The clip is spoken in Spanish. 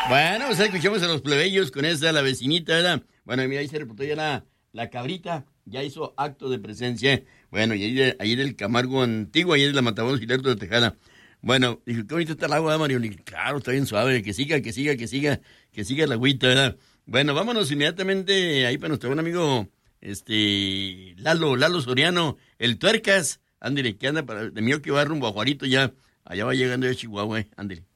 Bueno, pues escuchamos a los plebeyos con esa, la vecinita, ¿verdad? Bueno, mira, ahí se reportó ya la cabrita, ya hizo acto de presencia. Bueno, y ahí del Camargo Antiguo, ahí de la Matamoros y Lerdo de Tejada. Bueno, dije, qué bonito está el agua, Mario. Y claro, está bien suave, que siga la agüita, ¿verdad? Bueno, vámonos inmediatamente ahí para nuestro buen amigo, Lalo Soriano, el Tuercas. Ándale, que anda de mío que va rumbo a Juarito ya. Allá va llegando de Chihuahua, ándale.